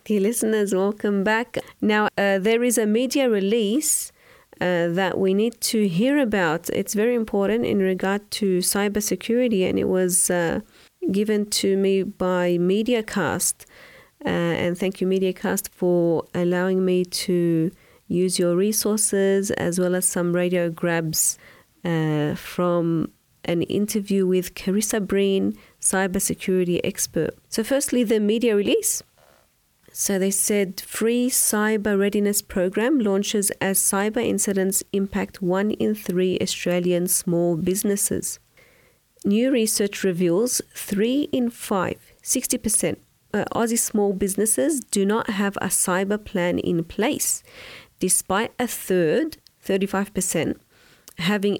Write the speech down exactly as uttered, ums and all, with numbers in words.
Dear listeners, welcome back. Now, uh, there is a media release uh, that we need to hear about. It's very important in regard to cybersecurity, and it was uh, given to me by Mediacast. Uh, and thank you, Mediacast, for allowing me to use your resources as well as some radio grabs uh, from an interview with Carissa Breen, cybersecurity expert. So firstly, the media release. So they said free cyber readiness program launches as cyber incidents impact one in three Australian small businesses. New research reveals three in five, sixty percent, uh, Aussie small businesses do not have a cyber plan in place, despite a third, thirty-five percent, having